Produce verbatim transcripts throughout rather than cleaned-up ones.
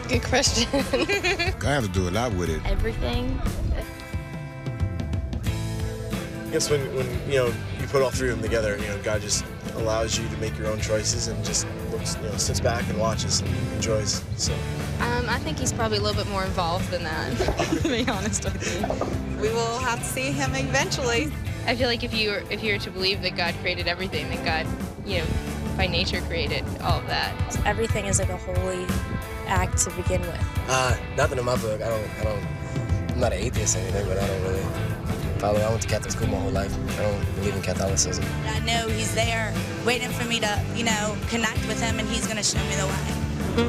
Good question. I have to do a lot with it. Everything. I guess when, when, you know, you put all three of them together, you know, God just allows you to make your own choices and just looks, you know, sits back and watches and enjoys, so. Um, I think he's probably a little bit more involved than that, to be honest with you. We will have to see him eventually. I feel like if you were, if you were to believe that God created everything, that God, you know, by nature created all of that. Everything is like a holy act to begin with. Uh, nothing in my book. I don't, I don't, I'm not an atheist or anything, but I don't really follow. I went to Catholic school my whole life. I don't believe in Catholicism. I know he's there waiting for me to, you know, connect with him, and he's going to show me the way.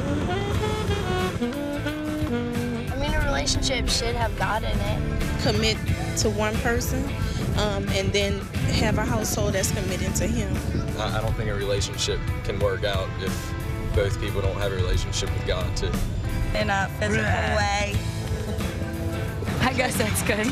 I mean, a relationship should have God in it. Commit to one person, um, and then have a household that's committed to him. I don't think a relationship can work out if both people don't have a relationship with God, too. In a physical way. I guess that's good.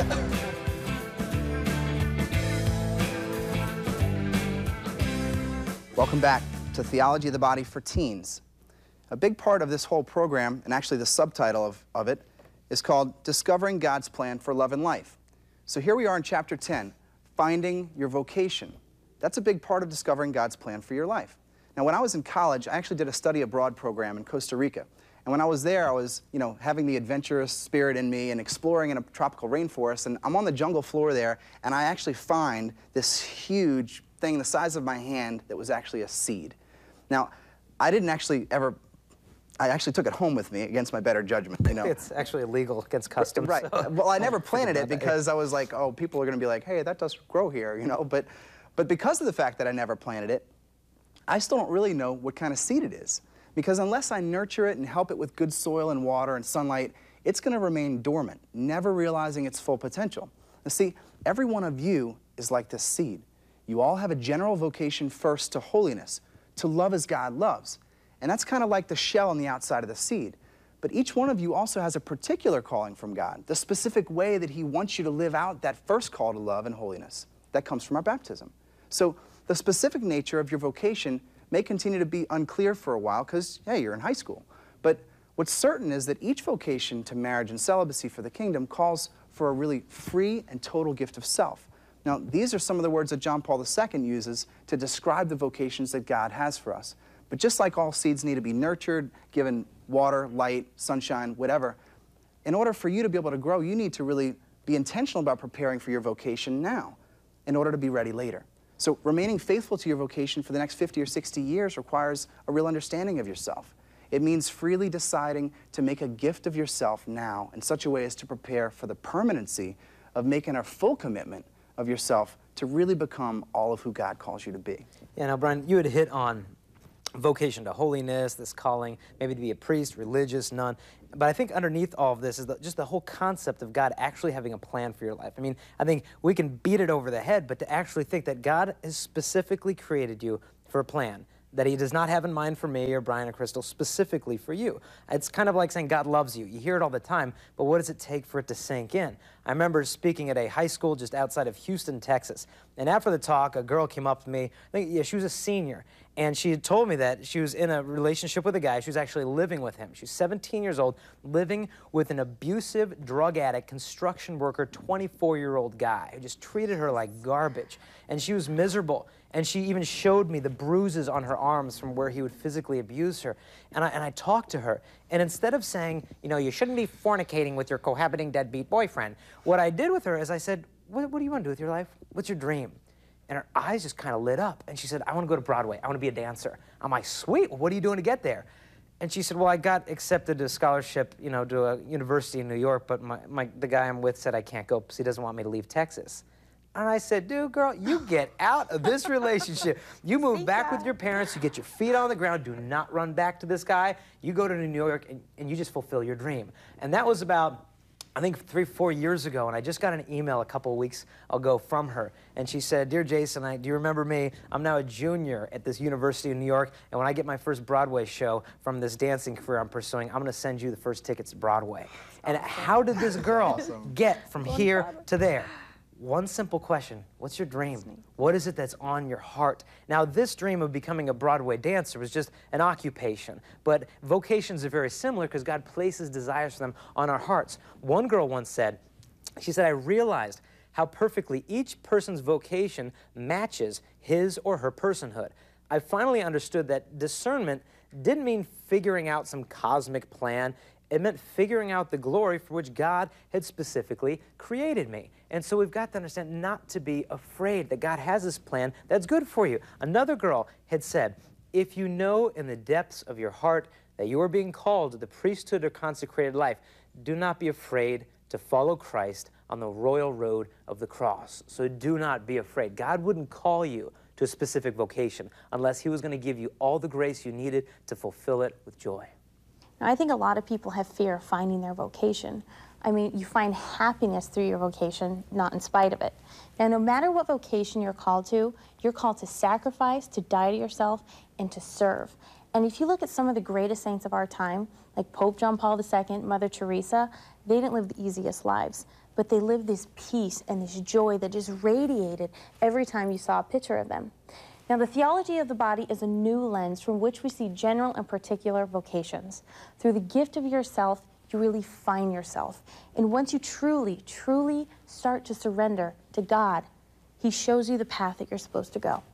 Welcome back to Theology of the Body for Teens. A big part of this whole program, and actually the subtitle of, of it, is called Discovering God's Plan for Love and Life. So here we are in Chapter ten, Finding Your Vocation. That's a big part of discovering God's plan for your life. Now, when I was in college, I actually did a study abroad program in Costa Rica. And when I was there, I was, you know, having the adventurous spirit in me and exploring in a tropical rainforest. And I'm on the jungle floor there, and I actually find this huge thing the size of my hand that was actually a seed. Now, I didn't actually ever, I actually took it home with me against my better judgment, you know. It's actually illegal against customs. Right. So. Well, I never planted it because I was like, oh, people are going to be like, hey, that does grow here, you know. But, but because of the fact that I never planted it, I still don't really know what kind of seed it is. Because unless I nurture it and help it with good soil and water and sunlight, it's going to remain dormant, never realizing its full potential. Now, see, every one of you is like this seed. You all have a general vocation first to holiness, to love as God loves. And that's kind of like the shell on the outside of the seed. But each one of you also has a particular calling from God, the specific way that He wants you to live out that first call to love and holiness. That comes from our baptism. So the specific nature of your vocation may continue to be unclear for a while because, hey, you're in high school. But what's certain is that each vocation to marriage and celibacy for the kingdom calls for a really free and total gift of self. Now, these are some of the words that John Paul the Second uses to describe the vocations that God has for us. But just like all seeds need to be nurtured, given water, light, sunshine, whatever, in order for you to be able to grow, you need to really be intentional about preparing for your vocation now in order to be ready later. So remaining faithful to your vocation for the next fifty or sixty years requires a real understanding of yourself. It means freely deciding to make a gift of yourself now in such a way as to prepare for the permanency of making a full commitment of yourself to really become all of who God calls you to be. Yeah, now, Brian, you had hit on vocation to holiness, this calling, maybe to be a priest, religious, nun. But I think underneath all of this is the, just the whole concept of God actually having a plan for your life. I mean, I think we can beat it over the head, but to actually think that God has specifically created you for a plan, that He does not have in mind for me or Brian or Crystal, specifically for you. It's kind of like saying God loves you. You hear it all the time, but what does it take for it to sink in? I remember speaking at a high school just outside of Houston, Texas, and after the talk, a girl came up to me. I think, yeah, she was a senior, and she had told me that she was in a relationship with a guy. She was actually living with him. She was seventeen years old, living with an abusive, drug addict, construction worker, twenty-four-year-old guy who just treated her like garbage, and she was miserable. And she even showed me the bruises on her arms from where he would physically abuse her. And I, and I talked to her. And instead of saying, you know, you shouldn't be fornicating with your cohabiting deadbeat boyfriend, what I did with her is I said, what, what do you want to do with your life? What's your dream? And her eyes just kind of lit up. And she said, I want to go to Broadway. I want to be a dancer. I'm like, sweet. Well, what are you doing to get there? And she said, well, I got accepted to a scholarship, you know, to a university in New York, but my, my, the guy I'm with said I can't go because he doesn't want me to leave Texas. And I said, dude, girl, you get out of this relationship. You move back with your parents. You get your feet on the ground. Do not run back to this guy. You go to New York, and, and you just fulfill your dream. And that was about, I think, three, four years ago. And I just got an email a couple of weeks ago from her. And she said, dear Jason, I, do you remember me? I'm now a junior at this university in New York. And when I get my first Broadway show from this dancing career I'm pursuing, I'm going to send you the first tickets to Broadway. And how did this girl get from here to there? one simple question. What's your dream? What is it that's on your heart? Now, this dream of becoming a Broadway dancer was just an occupation, but vocations are very similar because God places desires for them on our hearts. One girl once said, she said, I realized how perfectly each person's vocation matches his or her personhood. I finally understood that discernment didn't mean figuring out some cosmic plan. It meant figuring out the glory for which God had specifically created me. And so we've got to understand not to be afraid that God has this plan that's good for you. Another girl had said, if you know in the depths of your heart that you are being called to the priesthood or consecrated life, do not be afraid to follow Christ on the royal road of the cross. So do not be afraid. God wouldn't call you to a specific vocation unless he was going to give you all the grace you needed to fulfill it with joy. Now, I think a lot of people have fear of finding their vocation. I mean, you find happiness through your vocation, not in spite of it. Now, no matter what vocation you're called to, you're called to sacrifice, to die to yourself, and to serve. And if you look at some of the greatest saints of our time, like Pope John Paul the Second, Mother Teresa, they didn't live the easiest lives, but they lived this peace and this joy that just radiated every time you saw a picture of them. Now, the theology of the body is a new lens from which we see general and particular vocations. Through the gift of yourself, you really find yourself. And once you truly, truly start to surrender to God, he shows you the path that you're supposed to go.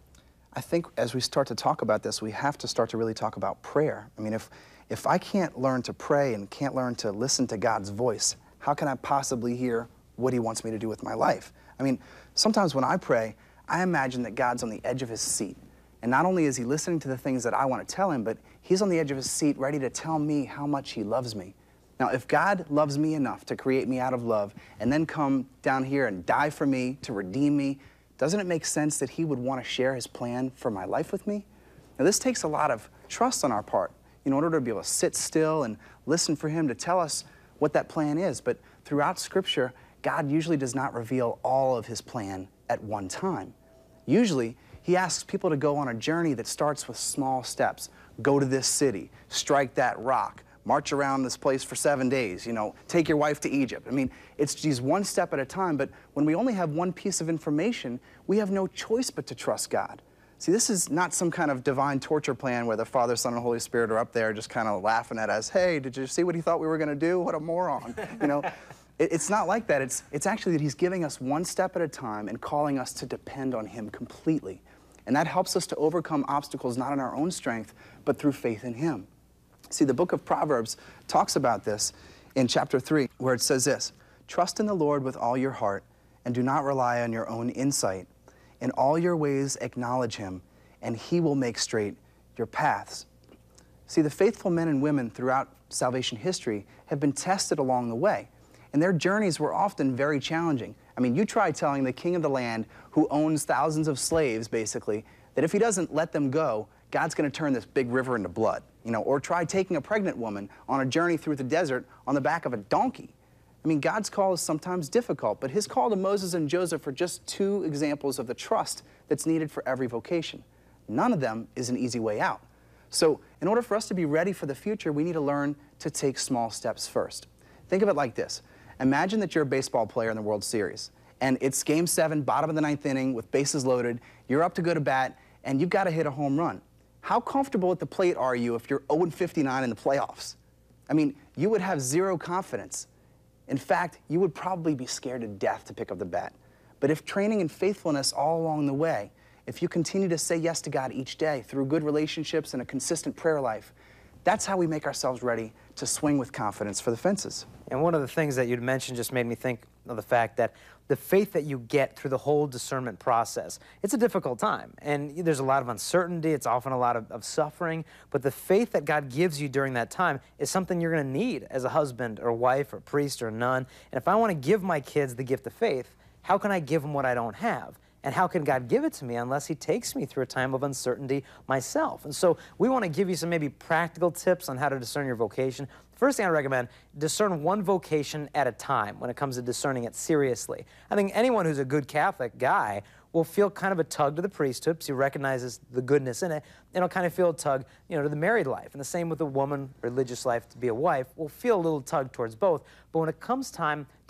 I think as we start to talk about this, we have to start to really talk about prayer. I mean, if, if I can't learn to pray and can't learn to listen to God's voice, how can I possibly hear what he wants me to do with my life? I mean, sometimes when I pray, I imagine that God's on the edge of his seat. And not only is he listening to the things that I want to tell him, but he's on the edge of his seat ready to tell me how much he loves me. Now, if God loves me enough to create me out of love and then come down here and die for me to redeem me, doesn't it make sense that he would want to share his plan for my life with me? Now, this takes a lot of trust on our part in order to be able to sit still and listen for him to tell us what that plan is. But throughout Scripture, God usually does not reveal all of his plan at one time. Usually, he asks people to go on a journey that starts with small steps. Go to this city, strike that rock, march around this place for seven days, you know, take your wife to Egypt. I mean, it's just one step at a time, but when we only have one piece of information, we have no choice but to trust God. See, this is not some kind of divine torture plan where the Father, Son, and Holy Spirit are up there just kind of laughing at us. Hey, did you see what he thought we were going to do? What a moron, you know? It's not like that. It's, it's actually that he's giving us one step at a time and calling us to depend on him completely. And that helps us to overcome obstacles not in our own strength, but through faith in him. See, the book of Proverbs talks about this in chapter three, where it says this, trust in the Lord with all your heart, and do not rely on your own insight. In all your ways acknowledge him, and he will make straight your paths. See, the faithful men and women throughout salvation history have been tested along the way. And their journeys were often very challenging. I mean, you try telling the king of the land, who owns thousands of slaves, basically, that if he doesn't let them go, God's going to turn this big river into blood. You know, or try taking a pregnant woman on a journey through the desert on the back of a donkey. I mean, God's call is sometimes difficult, but his call to Moses and Joseph are just two examples of the trust that's needed for every vocation. None of them is an easy way out. So, in order for us to be ready for the future, we need to learn to take small steps first. Think of it like this. Imagine that you're a baseball player in the World Series, and it's game seven, bottom of the ninth inning with bases loaded. You're up to go to bat, and you've got to hit a home run. How comfortable at the plate are you if you're oh and fifty-nine in the playoffs? I mean, you would have zero confidence. In fact, you would probably be scared to death to pick up the bat. But if training and faithfulness all along the way, if you continue to say yes to God each day through good relationships and a consistent prayer life, that's how we make ourselves ready to swing with confidence for the fences. And one of the things that you'd mentioned just made me think of the fact that the faith that you get through the whole discernment process, it's a difficult time. And there's a lot of uncertainty, it's often a lot of, of suffering, but the faith that God gives you during that time is something you're going to need as a husband or wife or priest or nun. And if I want to give my kids the gift of faith, how can I give them what I don't have? And how can God give it to me unless he takes me through a time of uncertainty myself? And so we want to give you some maybe practical tips on how to discern your vocation. First thing I recommend, discern one vocation at a time when it comes to discerning it seriously. I think anyone who's a good Catholic guy will feel kind of a tug to the priesthood because he recognizes the goodness in it, and he'll kind of feel a tug, you know, to the married life. And the same with a woman, religious life, to be a wife, will feel a little tug towards both. But when it comes time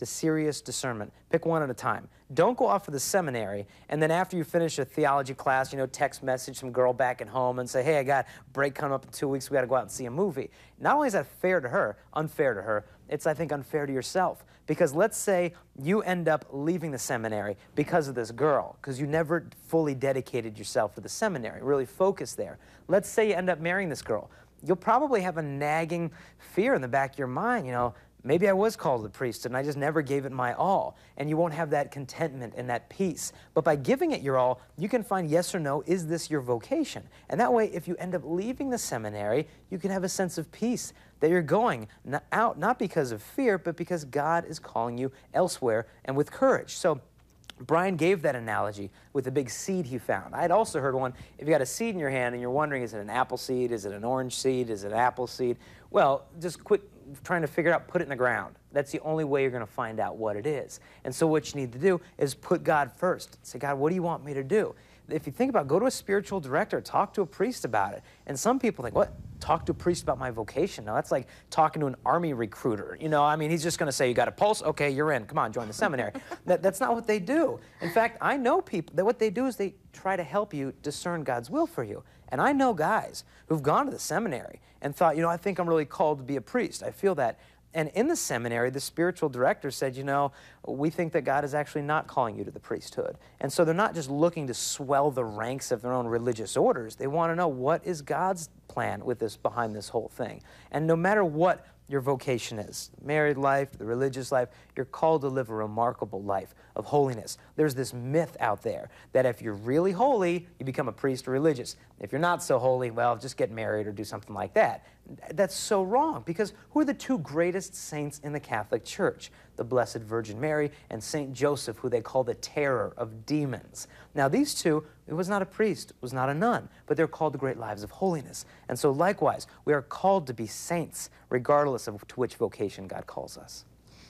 to serious discernment. Pick one at a time. Don't go off to the seminary, and then after you finish a theology class, you know, text message some girl back at home and say, hey, I got a break coming up in two weeks, we got to go out and see a movie. Not only is that fair to her, unfair to her, it's, I think, unfair to yourself. Because let's say you end up leaving the seminary because of this girl, because you never fully dedicated yourself to the seminary, really focused there. Let's say you end up marrying this girl. You'll probably have a nagging fear in the back of your mind, you know, maybe I was called to the priesthood and I just never gave it my all. And you won't have that contentment and that peace. But by giving it your all, you can find yes or no, is this your vocation? And that way, if you end up leaving the seminary, you can have a sense of peace that you're going out, not because of fear, but because God is calling you elsewhere and with courage. So Brian gave that analogy with the big seed he found. I had also heard one, if you got a seed in your hand and you're wondering, is it an apple seed, is it an orange seed, is it an apple seed? Well, just quit trying to figure it out, put it in the ground. That's the only way you're going to find out what it is. And so what you need to do is put God first. Say, God, what do you want me to do? If you think about it, go to a spiritual director, talk to a priest about it. And some people think, what? Talk to a priest about my vocation? No, that's like talking to an army recruiter. You know, I mean, he's just going to say, you got a pulse? Okay, you're in. Come on, join the seminary. that, that's not what they do. In fact, I know people that what they do is they try to help you discern God's will for you. And I know guys who've gone to the seminary and thought, you know, I think I'm really called to be a priest. I feel that. And in the seminary, the spiritual director said, you know, we think that God is actually not calling you to the priesthood. And so they're not just looking to swell the ranks of their own religious orders. They want to know, what is God's plan with this, behind this whole thing? And no matter what your vocation is, married life, the religious life, you're called to live a remarkable life of holiness. There's this myth out there that if you're really holy, you become a priest or religious. If you're not so holy, well, just get married or do something like that. That's so wrong, because who are the two greatest saints in the Catholic Church? The Blessed Virgin Mary and Saint Joseph, who they call the terror of demons. Now, these two, it was not a priest, was not a nun, but they're called the great lives of holiness. And so likewise, we are called to be saints, regardless of to which vocation God calls us.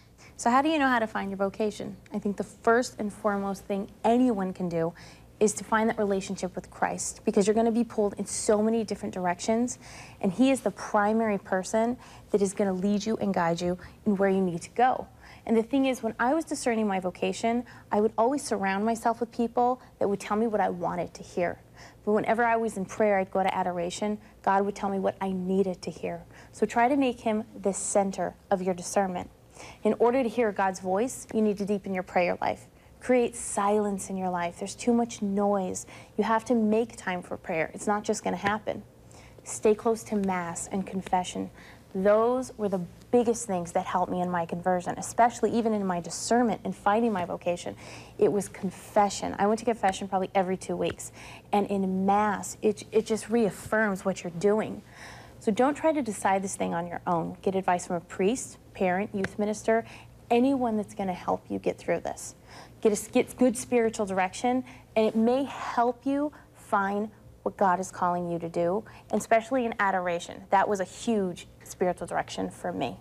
So how do you know how to find your vocation? I think the first and foremost thing anyone can do is to find that relationship with Christ, because you're going to be pulled in so many different directions, and He is the primary person that is going to lead you and guide you in where you need to go. And the thing is, when I was discerning my vocation, I would always surround myself with people that would tell me what I wanted to hear. But whenever I was in prayer, I'd go to adoration, God would tell me what I needed to hear. So try to make Him the center of your discernment. In order to hear God's voice, you need to deepen your prayer life. Create silence in your life. There's too much noise. You have to make time for prayer. It's not just going to happen. Stay close to Mass and confession. Those were the biggest things that helped me in my conversion, especially even in my discernment and finding my vocation. It was confession. I went to confession probably every two weeks. And in Mass, it, it just reaffirms what you're doing. So don't try to decide this thing on your own. Get advice from a priest, parent, youth minister, anyone that's going to help you get through this. Get, a, get good spiritual direction, and it may help you find what God is calling you to do, and especially in adoration. That was a huge spiritual direction for me.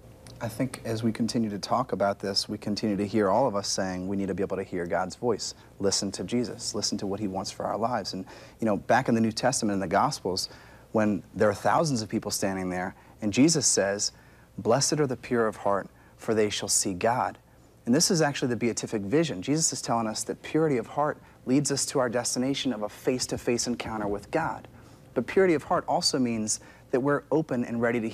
I think as we continue to talk about this, we continue to hear all of us saying we need to be able to hear God's voice, listen to Jesus, listen to what He wants for our lives. And, you know, back in the New Testament, in the Gospels, when there are thousands of people standing there, and Jesus says, "Blessed are the pure of heart, for they shall see God." And this is actually the beatific vision. Jesus is telling us that purity of heart leads us to our destination of a face-to-face encounter with God. But purity of heart also means that we're open and ready to